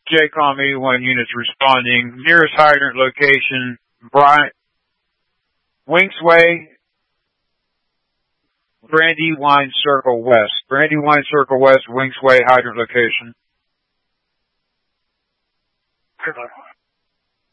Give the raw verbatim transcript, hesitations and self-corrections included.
J COM eighty-one units responding. Nearest hydrant location, Bryant, Winksway, Brandywine Circle West. Brandywine Circle West, Winksway, hydrant location. Goodbye.